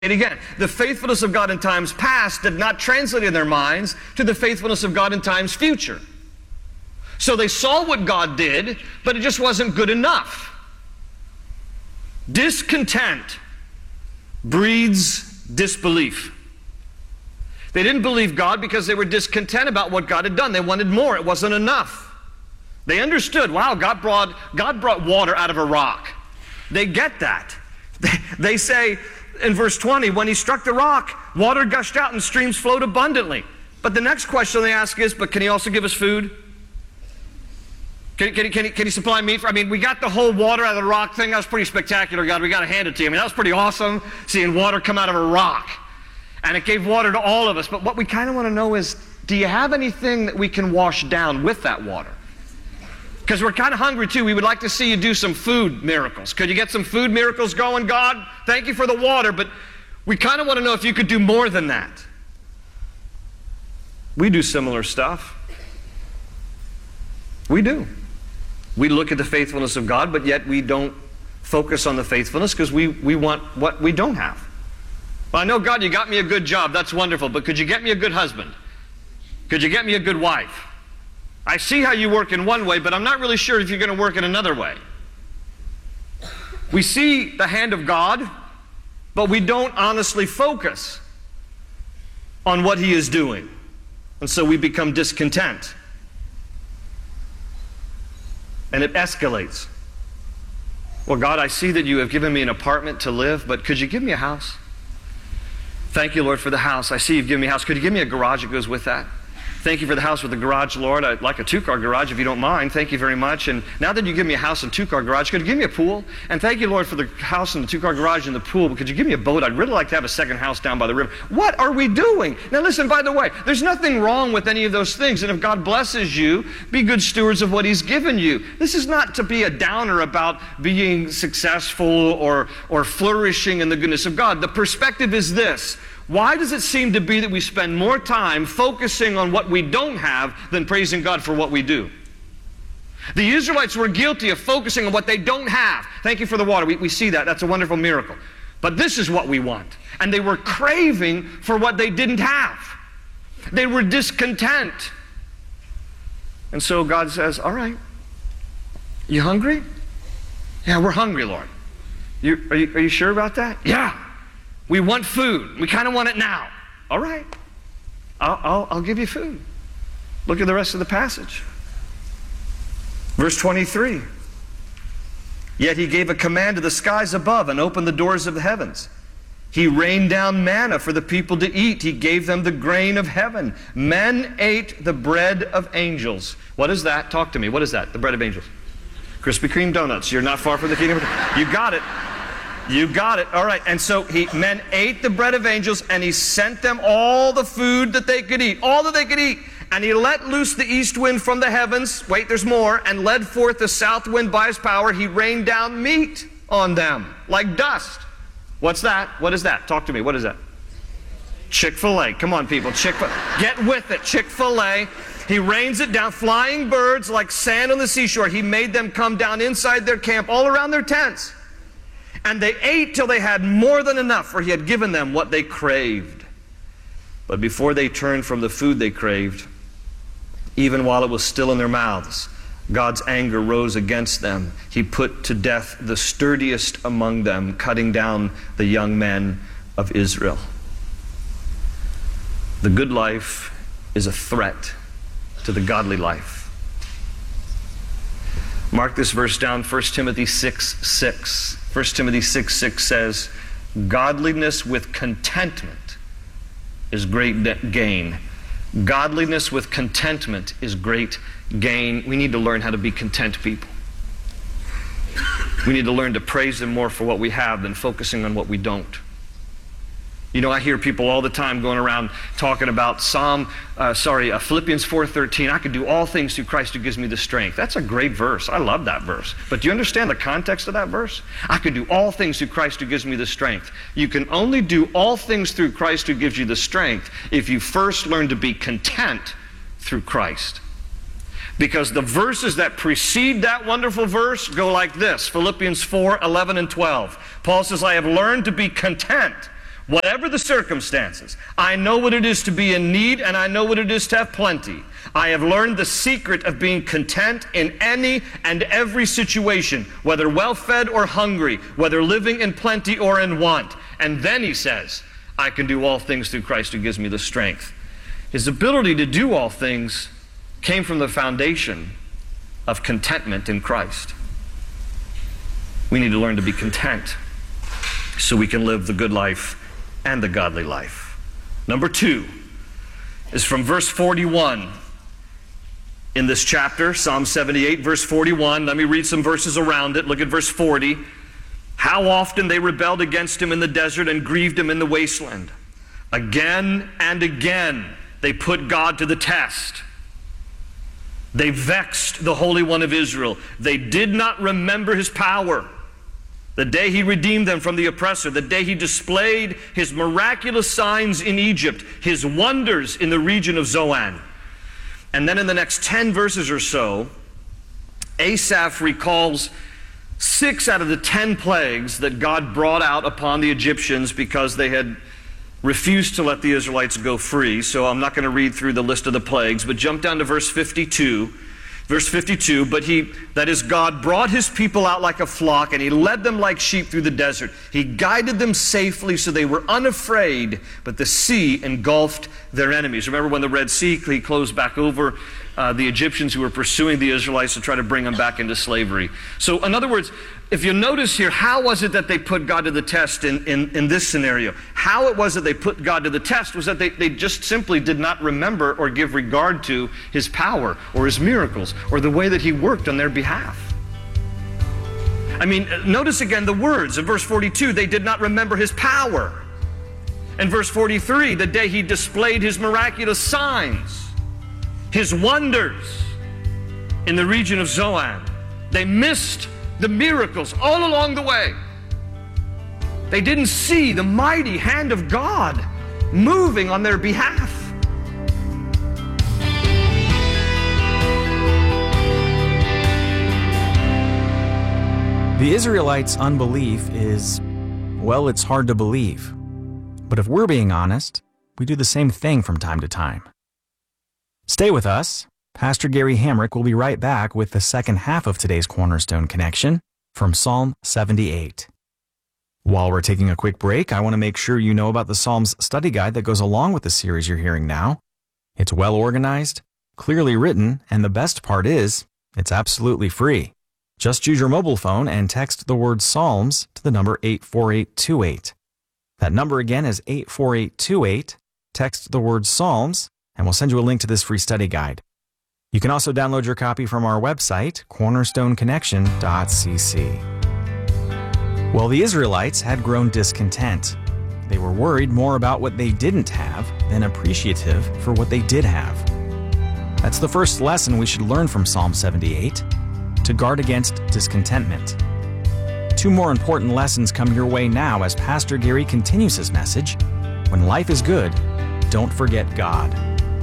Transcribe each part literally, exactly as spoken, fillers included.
And again, the faithfulness of God in times past did not translate in their minds to the faithfulness of God in times future. So they saw what God did, but it just wasn't good enough. Discontent breeds disbelief. They didn't believe God because they were discontent about what God had done. They wanted more. It wasn't enough. They understood, wow, God brought, God brought water out of a rock. They get that. They, they say in verse twenty, when he struck the rock, water gushed out and streams flowed abundantly. But the next question they ask is, but can he also give us food? Can, can, he, can, he, can he supply meat? For, I mean, we got the whole water out of the rock thing. That was pretty spectacular, God. We got to hand it to you. I mean, that was pretty awesome, seeing water come out of a rock. And it gave water to all of us. But what we kind of want to know is, do you have anything that we can wash down with that water? Because we're kind of hungry too. We would like to see you do some food miracles. Could you get some food miracles going, God? Thank you for the water, but we kind of want to know if you could do more than that. We do similar stuff. We do. We look at the faithfulness of God, but yet we don't focus on the faithfulness because we, we want what we don't have. Well, I know, God, you got me a good job. That's wonderful. But could you get me a good husband? Could you get me a good wife? I see how you work in one way, but I'm not really sure if you're going to work in another way. We see the hand of God, but we don't honestly focus on what He is doing. And so we become discontent. And it escalates. Well, God, I see that you have given me an apartment to live, but could you give me a house? Thank you, Lord, for the house. I see you've given me a house. Could you give me a garage that goes with that? Thank you for the house with the garage, Lord. I'd like a two-car garage if you don't mind. Thank you very much. And now that you give me a house and two-car garage, could you give me a pool? And thank you, Lord, for the house and the two-car garage and the pool. But could you give me a boat? I'd really like to have a second house down by the river. What are we doing? Now listen, by the way, there's nothing wrong with any of those things. And if God blesses you, be good stewards of what He's given you. This is not to be a downer about being successful or, or flourishing in the goodness of God. The perspective is this. Why does it seem to be that we spend more time focusing on what we don't have than praising God for what we do? The Israelites were guilty of focusing on what they don't have. Thank you for the water. We, we see that. That's a wonderful miracle. But this is what we want. And they were craving for what they didn't have. They were discontent. And so God says, all right, you hungry? Yeah, we're hungry, Lord. You, are, you, are you sure about that? Yeah. We want food. We kind of want it now. All right. I'll, I'll, I'll give you food. Look at the rest of the passage. Verse twenty-three. Yet He gave a command to the skies above and opened the doors of the heavens. He rained down manna for the people to eat. He gave them the grain of heaven. Men ate the bread of angels. What is that? Talk to me. What is that? The bread of angels. Krispy Kreme donuts. You're not far from the kingdom of God. You got it. You got it. All right. And so he, men ate the bread of angels, and He sent them all the food that they could eat, all that they could eat. And He let loose the east wind from the heavens. Wait, there's more. And led forth the south wind by His power. He rained down meat on them like dust. What's that? What is that? Talk to me. What is that? Chick-fil-A. Come on, people. Chick-fil-A. Get with it. Chick-fil-A. He rains it down. Flying birds like sand on the seashore. He made them come down inside their camp, all around their tents. And they ate till they had more than enough, for He had given them what they craved. But before they turned from the food they craved, even while it was still in their mouths, God's anger rose against them. He put to death the sturdiest among them, cutting down the young men of Israel. The good life is a threat to the godly life. Mark this verse down, First Timothy six six. First Timothy six six says, godliness with contentment is great gain. Godliness with contentment is great gain. We need to learn how to be content people. We need to learn to praise Him more for what we have than focusing on what we don't. You know, I hear people all the time going around talking about Psalm, uh, sorry, uh, Philippians four thirteen. I can do all things through Christ who gives me the strength. That's a great verse. I love that verse. But do you understand the context of that verse? I can do all things through Christ who gives me the strength. You can only do all things through Christ who gives you the strength if you first learn to be content through Christ. Because the verses that precede that wonderful verse go like this. Philippians four eleven and twelve. Paul says, I have learned to be content Whatever the circumstances, I know what it is to be in need, and I know what it is to have plenty. I have learned the secret of being content in any and every situation, whether well-fed or hungry, whether living in plenty or in want. And then he says, I can do all things through Christ who gives me the strength. His ability to do all things came from the foundation of contentment in Christ. We need to learn to be content so we can live the good life and the godly life. Number two is from verse forty-one in this chapter, Psalm seventy-eight, verse forty-one. Let me read some verses around it. Look at verse forty. How often they rebelled against him in the desert and grieved him in the wasteland. Again and again they put God to the test. They vexed the Holy One of Israel. They did not remember his power. The day he redeemed them from the oppressor, the day he displayed his miraculous signs in Egypt, his wonders in the region of Zoan. And then in the next ten verses or so, Asaph recalls six out of the ten plagues that God brought out upon the Egyptians because they had refused to let the Israelites go free. So I'm not going to read through the list of the plagues, but jump down to verse fifty-two. Verse fifty-two, but he, that is God, brought his people out like a flock, and he led them like sheep through the desert. He guided them safely so they were unafraid, but the sea engulfed their enemies. Remember when the Red Sea closed back over uh, the Egyptians who were pursuing the Israelites to try to bring them back into slavery. So in other words, if you notice here, how was it that they put God to the test in, in, in this scenario? How it was that they put God to the test was that they, they just simply did not remember or give regard to his power or his miracles or the way that he worked on their behalf. I mean, notice again the words in verse forty-two, they did not remember his power. In verse forty-three, the day he displayed his miraculous signs, his wonders in the region of Zoan. They missed the miracles all along the way. They didn't see the mighty hand of God moving on their behalf. The Israelites' unbelief is, well, it's hard to believe. But if we're being honest, we do the same thing from time to time. Stay with us. Pastor Gary Hamrick will be right back with the second half of today's Cornerstone Connection from Psalm seventy-eight. While we're taking a quick break, I want to make sure you know about the Psalms study guide that goes along with the series you're hearing now. It's well organized, clearly written, and the best part is, it's absolutely free. Just use your mobile phone and text the word Psalms to the number eight four eight two eight. That number again is eight four eight two eight. Text the word Psalms, and we'll send you a link to this free study guide. You can also download your copy from our website, cornerstone connection dot c c. Well, the Israelites had grown discontent. They were worried more about what they didn't have than appreciative for what they did have. That's the first lesson we should learn from Psalm seventy-eight, to guard against discontentment. Two more important lessons come your way now as Pastor Gary continues his message. When life is good, don't forget God.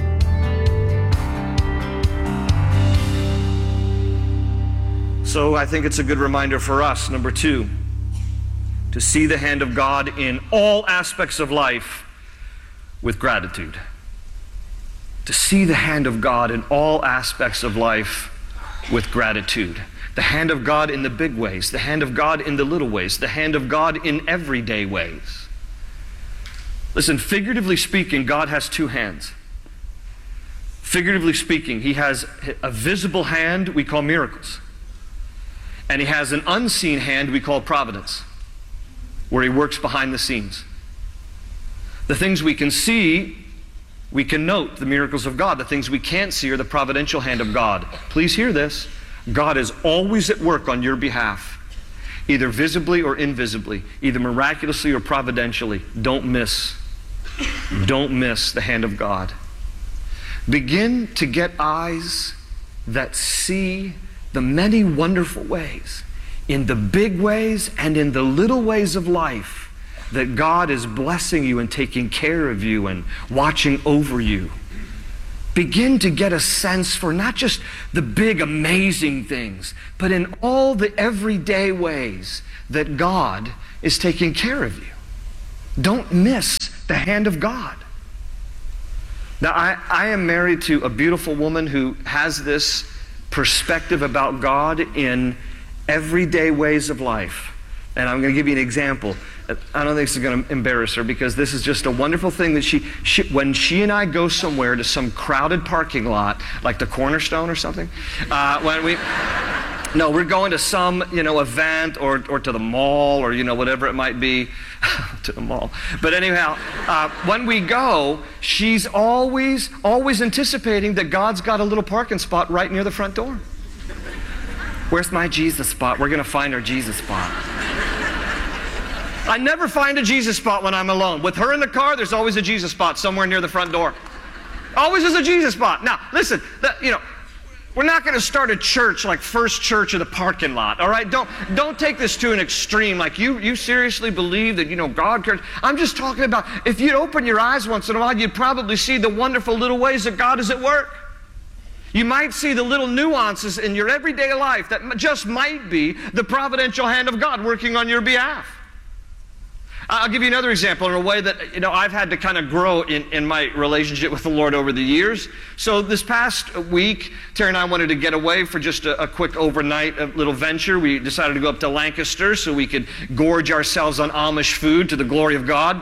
So I think it's a good reminder for us, number two, to see the hand of God in all aspects of life with gratitude. To see the hand of God in all aspects of life with gratitude. The hand of God in the big ways, the hand of God in the little ways, the hand of God in everyday ways. Listen, figuratively speaking, God has two hands. Figuratively speaking, he has a visible hand we call miracles. And he has an unseen hand we call providence, where he works behind the scenes. The things we can see, we can note the miracles of God. The things we can't see are the providential hand of God. Please hear this. God is always at work on your behalf, either visibly or invisibly, either miraculously or providentially. Don't miss. Don't miss the hand of God. Begin to get eyes that see the many wonderful ways, in the big ways and in the little ways of life, that God is blessing you and taking care of you and watching over you. Begin to get a sense for not just the big, amazing things, but in all the everyday ways that God is taking care of you. Don't miss the hand of God. Now, I, I am married to a beautiful woman who has this perspective about God in everyday ways of life. And I'm going to give you an example. I don't think this is going to embarrass her because this is just a wonderful thing that she, she, when she and I go somewhere to some crowded parking lot, like the Cornerstone or something, uh, when we, no, we're going to some, you know, event or, or to the mall or, you know, whatever it might be, to the mall. But anyhow, uh, when we go, she's always, always anticipating that God's got a little parking spot right near the front door. Where's my Jesus spot? We're going to find our Jesus spot. I never find a Jesus spot when I'm alone. With her in the car, there's always a Jesus spot somewhere near the front door. Always is a Jesus spot. Now, listen, the, you know, we're not going to start a church like First Church in the parking lot, all right? Don't, don't take this to an extreme. Like, you, you seriously believe that, you know, God cares? I'm just talking about, if you'd open your eyes once in a while, you'd probably see the wonderful little ways that God is at work. You might see the little nuances in your everyday life that just might be the providential hand of God working on your behalf. I'll give you another example in a way that, you know, I've had to kind of grow in, in my relationship with the Lord over the years. So this past week, Terry and I wanted to get away for just a, a quick overnight a little venture. We decided to go up to Lancaster so we could gorge ourselves on Amish food to the glory of God.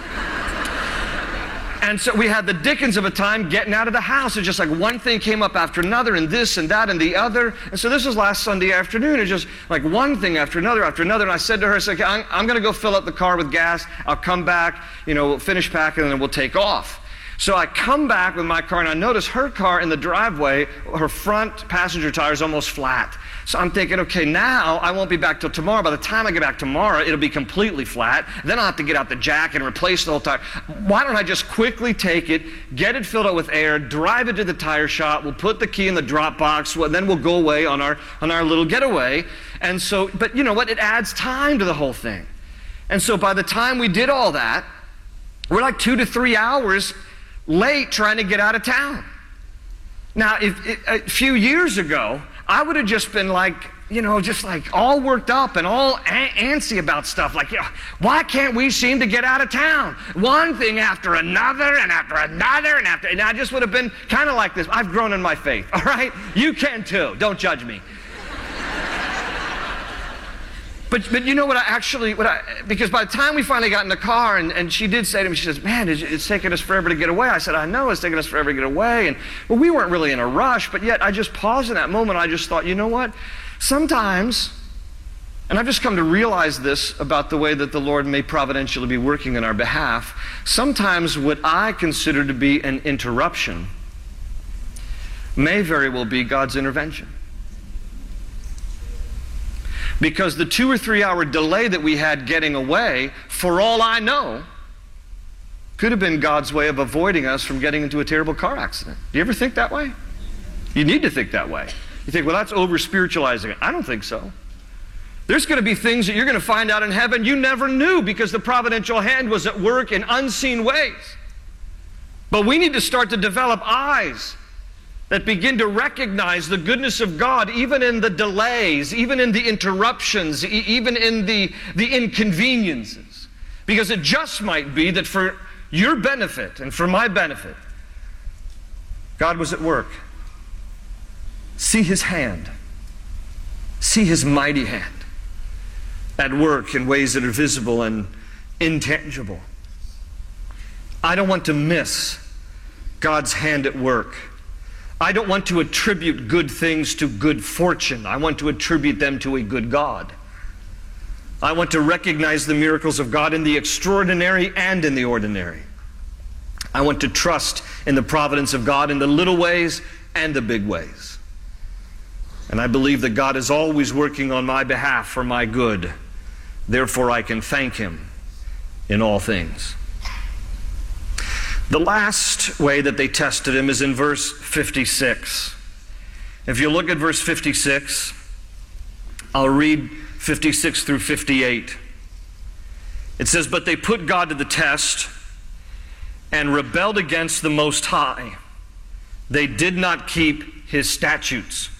And so we had the dickens of a time getting out of the house. It's just like one thing came up after another, and this and that and the other. And so this was last Sunday afternoon. It's just like one thing after another after another. And I said to her, I said, okay, I'm, I'm going to go fill up the car with gas. I'll come back, you know, we'll finish packing, and then we'll take off. So I come back with my car, and I notice her car in the driveway, her front passenger tire is almost flat. So I'm thinking, okay, now I won't be back till tomorrow. By the time I get back tomorrow, it'll be completely flat. Then I'll have to get out the jack and replace the whole tire. Why don't I just quickly take it, get it filled up with air, drive it to the tire shop, we'll put the key in the drop box, well, then we'll go away on our, on our little getaway. And so, but you know what? It adds time to the whole thing. And so by the time we did all that, we're like two to three hours late trying to get out of town. Now, if, if, a few years ago, I would have just been like, you know, just like all worked up and all a- antsy about stuff. Like, you know, why can't we seem to get out of town? One thing after another and after another and after, and I just would have been kind of like this. I've grown in my faith, all right? You can too. Don't judge me. But, but you know what I actually, what I, because by the time we finally got in the car, and, and she did say to me, she says, man, it's, it's taking us forever to get away. I said, I know it's taking us forever to get away. And well, we weren't really in a rush, but yet I just paused in that moment. I just thought, you know what? Sometimes, and I've just come to realize this about the way that the Lord may providentially be working on our behalf, sometimes what I consider to be an interruption may very well be God's intervention. Because the two or three hour delay that we had getting away, for all I know, could have been God's way of avoiding us from getting into a terrible car accident. Do you ever think that way? You need to think that way. You think, well, that's over-spiritualizing it. I don't think so. There's going to be things that you're going to find out in heaven you never knew because the providential hand was at work in unseen ways. But we need to start to develop eyes that begin to recognize the goodness of God even in the delays, even in the interruptions, e- even in the, the inconveniences. Because it just might be that for your benefit and for my benefit, God was at work. See His hand. See His mighty hand at work in ways that are visible and intangible. I don't want to miss God's hand at work. I don't want to attribute good things to good fortune. I want to attribute them to a good God. I want to recognize the miracles of God in the extraordinary and in the ordinary. I want to trust in the providence of God in the little ways and the big ways. And I believe that God is always working on my behalf for my good. Therefore, I can thank Him in all things. The last way that they tested Him is in verse fifty-six. If you look at verse fifty-six, I'll read fifty-six through fifty-eight. It says, "But they put God to the test and rebelled against the Most High. They did not keep His statutes.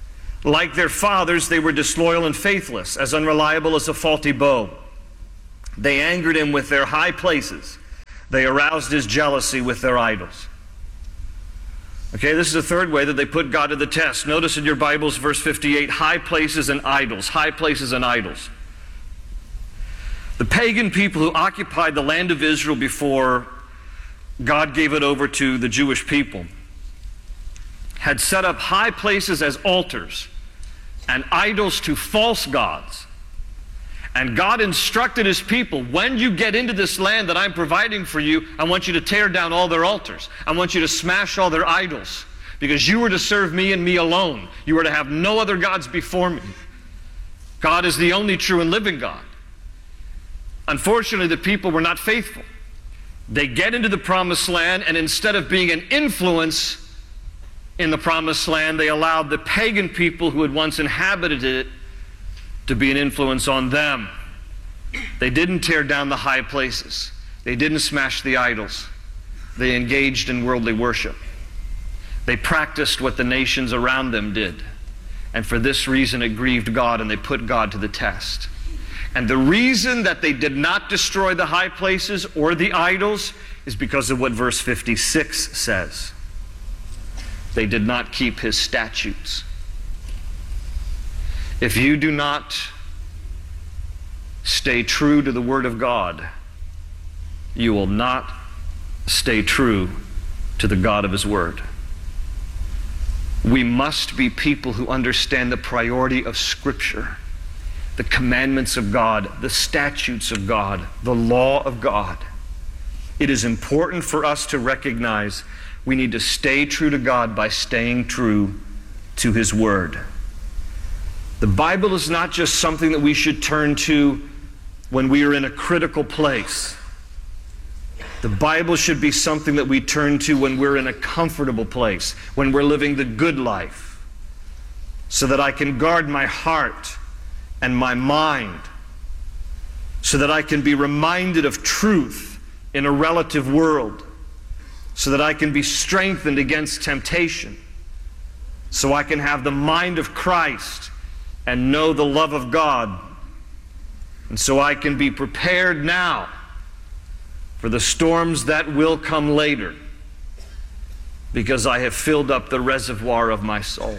Like their fathers, they were disloyal and faithless, as unreliable as a faulty bow. They angered him with their high places. They aroused his jealousy with their idols. Okay, this is the third way that they put God to the test. Notice in your Bibles, verse fifty-eight, high places and idols, high places and idols. The pagan people who occupied the land of Israel before God gave it over to the Jewish people had set up high places as altars and idols to false gods. And God instructed his people, when you get into this land that I'm providing for you, I want you to tear down all their altars. I want you to smash all their idols, because you were to serve me and me alone. You were to have no other gods before me. God is the only true and living God. Unfortunately, the people were not faithful. They get into the promised land, and instead of being an influence in the promised land, they allowed the pagan people who had once inhabited it to be an influence on them. They didn't tear down the high places. They didn't smash the idols. They engaged in worldly worship. They practiced what the nations around them did. And for this reason it grieved God, and they put God to the test. And the reason that they did not destroy the high places or the idols is because of what verse fifty-six says. They did not keep his statutes. If you do not stay true to the Word of God, you will not stay true to the God of his Word. We must be people who understand the priority of Scripture, the commandments of God, the statutes of God, the law of God. It is important for us to recognize we need to stay true to God by staying true to his Word. The Bible is not just something that we should turn to when we are in a critical place. The Bible should be something that we turn to when we're in a comfortable place, when we're living the good life, so that I can guard my heart and my mind, so that I can be reminded of truth in a relative world, so that I can be strengthened against temptation, so I can have the mind of Christ and know the love of God, and so I can be prepared now for the storms that will come later, because I have filled up the reservoir of my soul.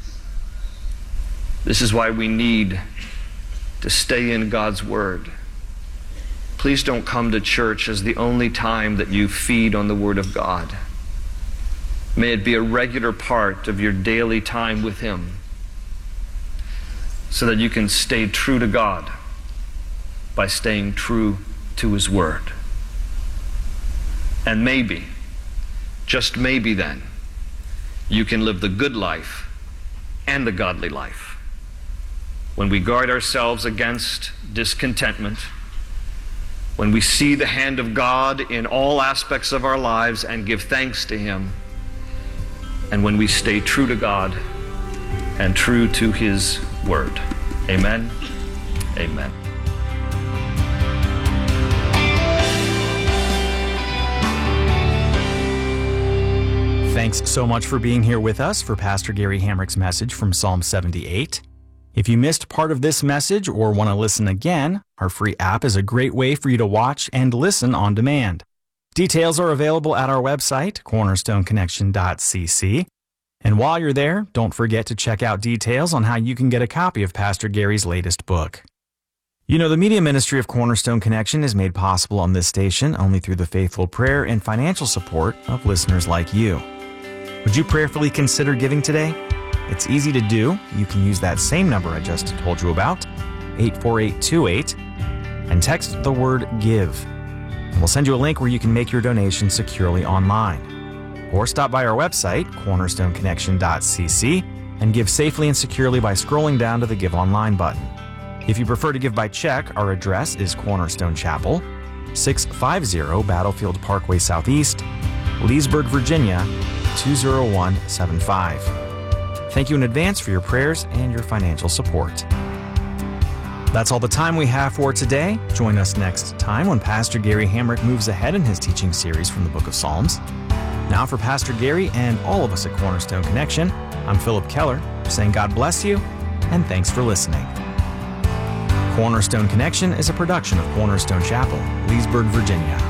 This is why we need to stay in God's Word. Please don't come to church as the only time that you feed on the Word of God. May it be a regular part of your daily time with him, so that you can stay true to God by staying true to his Word. And maybe, just maybe then, you can live the good life and the godly life when we guard ourselves against discontentment, when we see the hand of God in all aspects of our lives and give thanks to him, and when we stay true to God and true to his Word. Amen. Amen. Thanks so much for being here with us for Pastor Gary Hamrick's message from Psalm seventy-eight. If you missed part of this message or want to listen again, our free app is a great way for you to watch and listen on demand. Details are available at our website, cornerstone connection dot c c. And while you're there, don't forget to check out details on how you can get a copy of Pastor Gary's latest book. You know, the media ministry of Cornerstone Connection is made possible on this station only through the faithful prayer and financial support of listeners like you. Would you prayerfully consider giving today? It's easy to do. You can use that same number I just told you about, eight four eight two eight, and text the word GIVE. And we'll send you a link where you can make your donation securely online. Or stop by our website, cornerstone connection dot c c, and give safely and securely by scrolling down to the Give Online button. If you prefer to give by check, our address is Cornerstone Chapel, six fifty Battlefield Parkway Southeast, Leesburg, Virginia, two zero one seven five. Thank you in advance for your prayers and your financial support. That's all the time we have for today. Join us next time when Pastor Gary Hamrick moves ahead in his teaching series from the Book of Psalms. Now for Pastor Gary and all of us at Cornerstone Connection, I'm Philip Keller, saying God bless you and thanks for listening. Cornerstone Connection is a production of Cornerstone Chapel, Leesburg, Virginia.